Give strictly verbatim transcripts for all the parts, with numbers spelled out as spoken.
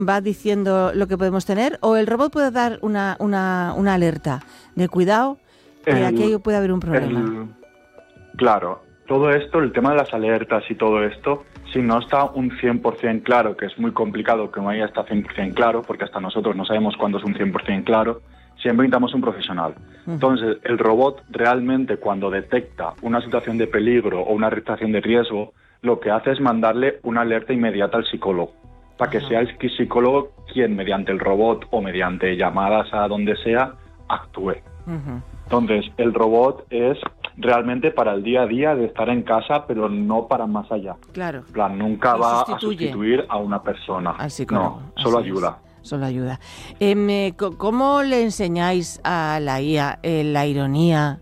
va diciendo lo que podemos tener, o el robot puede dar una, una, una alerta de cuidado, que El- aquí puede haber un problema. el- claro, todo esto, el tema de las alertas y todo esto, si no está un cien por ciento claro, que es muy complicado que no haya hasta cien por ciento claro, porque hasta nosotros no sabemos cuándo es un cien por ciento claro, siempre necesitamos un profesional. Ujú. Entonces, el robot realmente cuando detecta una situación de peligro o una situación de riesgo, lo que hace es mandarle una alerta inmediata al psicólogo, para que Ajá. sea el psicólogo quien mediante el robot o mediante llamadas a donde sea, actúe. Ujú. Entonces, el robot es realmente para el día a día de estar en casa, pero no para más allá. Claro, En plan, nunca Y va a sustituye sustituir a una persona. al psicólogo. No, solo así es. ayuda. Solo ayuda. Em, eh, co- ¿Cómo le enseñáis a la I A eh, la ironía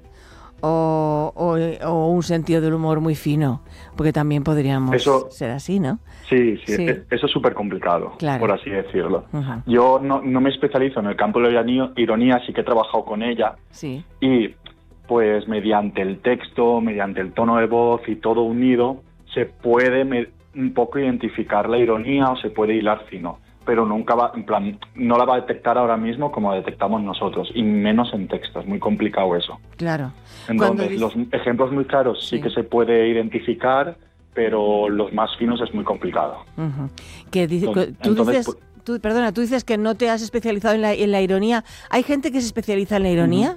o, o, eh, o un sentido del humor muy fino? Porque también podríamos Eso- ser así, ¿no? Sí, sí, Sí. e- eso es súper complicado, Claro. por así decirlo. Ujú. Yo no, no me especializo en el campo de la ironía, ironía, sí que he trabajado con ella Sí. y pues mediante el texto, mediante el tono de voz y todo unido, se puede me- un poco identificar la ironía o se puede hilar fino, pero nunca va, en plan, no la va a detectar ahora mismo como detectamos nosotros, y menos en texto, es muy complicado eso. Claro. Cuando Entonces, dice- los ejemplos muy claros sí. Sí. que se puede identificar, pero los más finos es muy complicado. Ujú. Que dice- Entonces- tú entonces, dices, pu- tú, perdona, tú dices que no te has especializado en la, en la ironía. ¿Hay gente que se especializa en la ironía?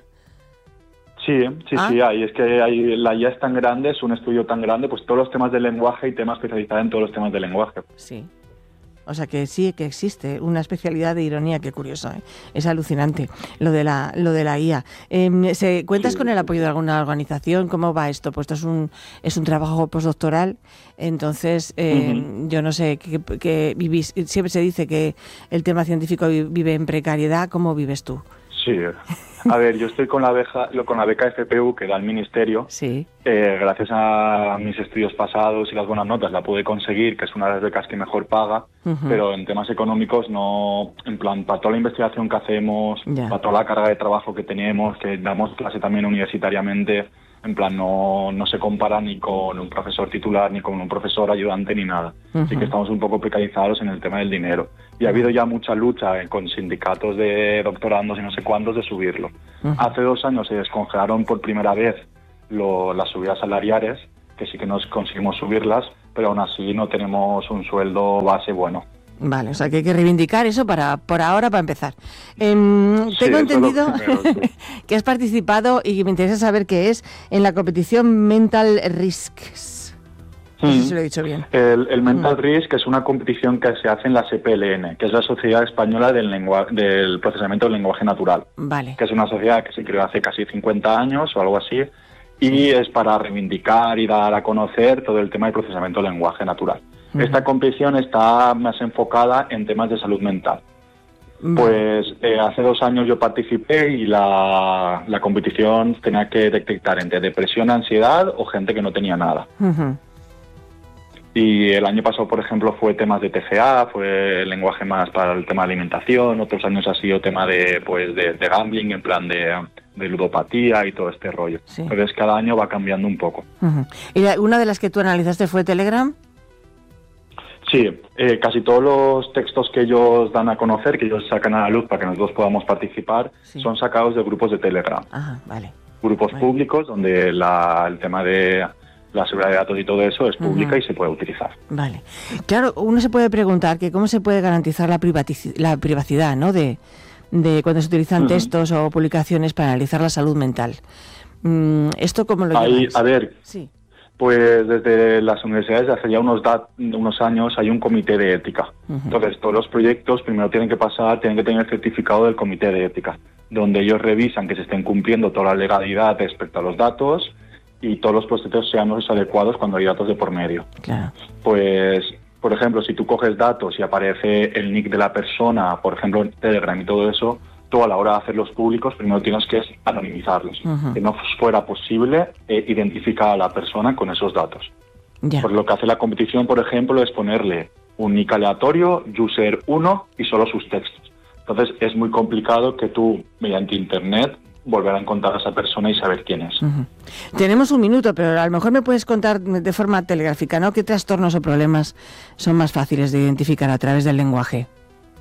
Sí, sí, Ah. sí, hay. Es que hay, la I A es tan grande, es un estudio tan grande, pues todos los temas del lenguaje y temas especializados en todos los temas del lenguaje. Sí. O sea que sí que existe una especialidad de ironía, qué curioso, ¿eh? Es alucinante lo de la lo de la I A. Eh, ¿se, ¿Cuentas Sí, con el sí, apoyo de alguna organización? ¿Cómo va esto? Pues esto es un es un trabajo postdoctoral, entonces eh, Ujú. yo no sé que, que vivís. Siempre se dice que el tema científico vi- vive en precariedad. ¿Cómo vives tú? Sí. A ver, yo estoy con la beca, con la beca F P U que da el Ministerio. Sí. Eh, gracias a mis estudios pasados y las buenas notas la pude conseguir, que es una de las becas que mejor paga, Ujú. pero en temas económicos no, en plan, para toda la investigación que hacemos, Ya. para toda la carga de trabajo que tenemos, que damos clase también universitariamente, en plan, no, no se compara ni con un profesor titular, ni con un profesor ayudante, ni nada. Así Ujú. que estamos un poco precarizados en el tema del dinero. Y ha habido ya mucha lucha eh, con sindicatos de doctorandos y no sé cuántos de subirlo. Ujú. Hace dos años se descongelaron por primera vez lo- las subidas salariales, que sí que nos conseguimos subirlas, pero aún así no tenemos un sueldo base bueno. Vale, o sea que hay que reivindicar eso para por ahora, para empezar. Em, Sí, tengo eso es lo entendido primero, sí. que has participado y me interesa saber qué es en la competición Mental Risks. No sé Mm. si lo he dicho bien. El, el Mental Mm. Risk es una competición que se hace en la S P L N, que es la Sociedad Española del, Lengua- del Procesamiento del Lenguaje Natural, Vale. que es una sociedad que se creó hace casi cincuenta años o algo así, y es para reivindicar y dar a conocer todo el tema del procesamiento del lenguaje natural. Ujú. Esta competición está más enfocada en temas de salud mental. Vale. Pues eh, hace dos años yo participé y la, la competición tenía que detectar entre depresión, ansiedad o gente que no tenía nada. Ujú. Y el año pasado, por ejemplo, fue temas de T G A, fue el lenguaje más para el tema de alimentación. Otros años ha sido tema de, pues, de, de gambling, en plan de, de ludopatía y todo este rollo. Sí. Entonces cada año va cambiando un poco. Ujú. ¿Y la- una de las que tú analizaste fue Telegram? Sí, eh, casi todos los textos que ellos dan a conocer, que ellos sacan a la luz para que nosotros podamos participar, Sí. son sacados de grupos de Telegram. Ajá, vale. Grupos Vale. públicos donde la, el tema de la seguridad de datos y todo eso es pública Ujú. y se puede utilizar. Vale. Claro, uno se puede preguntar que cómo se puede garantizar la, privatici- la privacidad, ¿no? De, de cuando se utilizan Ujú. textos o publicaciones para analizar la salud mental. Mm, ¿Esto cómo lo Ahí, lleváis? a ver, Sí. pues desde las universidades hace ya unos, dat- unos años hay un comité de ética. Ujú. Entonces todos los proyectos primero tienen que pasar, tienen que tener el certificado del comité de ética, donde ellos revisan que se estén cumpliendo toda la legalidad respecto a los datos y todos los procesos sean los adecuados cuando hay datos de por medio. Claro. Pues, por ejemplo, si tú coges datos y aparece el nick de la persona, por ejemplo, en Telegram y todo eso, tú a la hora de hacerlos públicos primero tienes que anonimizarlos. Ujú. Que no fuera posible eh, identificar a la persona con esos datos. Ya. Por lo que hace la competición, por ejemplo, es ponerle un nick aleatorio, user uno y solo sus textos. Entonces es muy complicado que tú, mediante internet, volver a encontrar a esa persona y saber quién es. Ujú. Tenemos un minuto, pero a lo mejor me puedes contar de forma telegráfica, ¿no? ¿Qué trastornos o problemas son más fáciles de identificar a través del lenguaje?